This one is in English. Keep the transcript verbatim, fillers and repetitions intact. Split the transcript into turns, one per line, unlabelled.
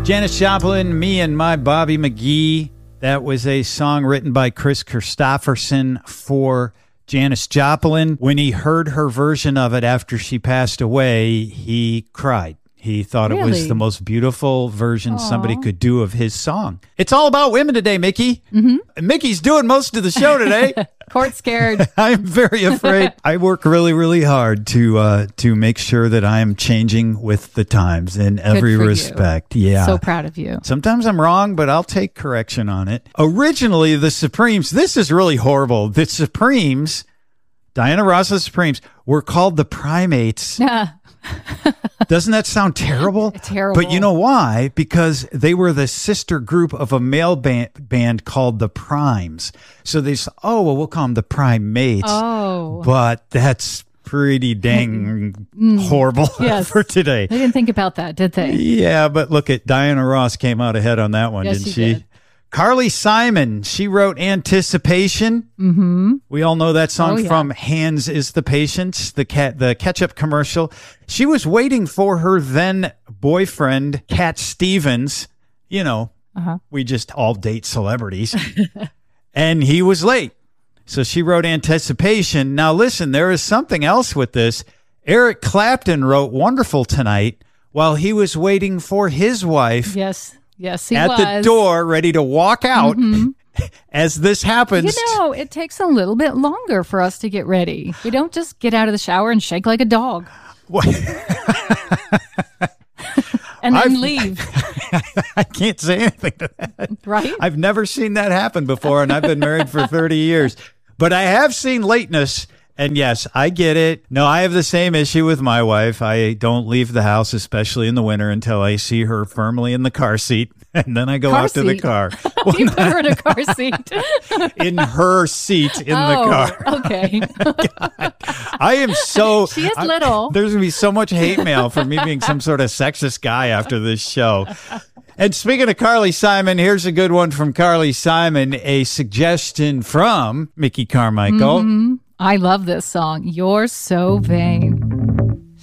Janis Joplin, Me and My Bobby McGee. That was a song written by Chris Christopherson for Janis Joplin. When he heard her version of it after she passed away, he cried. He thought really? It was the most beautiful version Aww. Somebody could do of his song. It's all about women today, Mickey. Mm-hmm. Mickey's doing most of the show today.
Court scared.
I'm very afraid. I work really, really hard to uh, to make sure that I am changing with the times in every respect.
You.
Yeah.
So proud of you.
Sometimes I'm wrong, but I'll take correction on it. Originally, the Supremes, this is really horrible. The Supremes, Diana Ross's Supremes, were called the Primates.
Yeah.
Doesn't that sound terrible?
Terrible.
But you know why? Because they were the sister group of a male band, band called the Primes. So they said, oh, well, we'll call them the Primates.
Oh.
But that's pretty dang mm. horrible
yes.
for today.
They didn't think about that, did they?
Yeah, but look at Diana Ross came out ahead on that one,
yes,
didn't
she?
she?
Did.
Carly Simon, she wrote Anticipation.
Mm-hmm.
We all know that song
oh, yeah.
from Hands is the Patience, the cat, the ketchup commercial. She was waiting for her then boyfriend, Cat Stevens. You know, uh-huh. we just all date celebrities. And he was late. So she wrote Anticipation. Now listen, there is something else with this. Eric Clapton wrote Wonderful Tonight while he was waiting for his wife.
Yes. Yes, he
at
was.
the door, ready to walk out
mm-hmm.
as this happens.
You know, it takes a little bit longer for us to get ready. We don't just get out of the shower and shake like a dog. and then I've, leave.
I can't say anything to that.
Right?
I've never seen that happen before, and I've been married for thirty years. But I have seen lateness. And yes, I get it. No, I have the same issue with my wife. I don't leave the house, especially in the winter, until I see her firmly in the car seat. And then I go
car
out
seat.
to the car.
You put her in a car seat.
In her seat in
oh,
the car.
Okay.
God. I am so...
She is
I,
little.
There's going to be so much hate mail for me being some sort of sexist guy after this show. And speaking of Carly Simon, here's a good one from Carly Simon, a suggestion from Mickey Carmichael.
Mm-hmm. I love this song. You're so vain.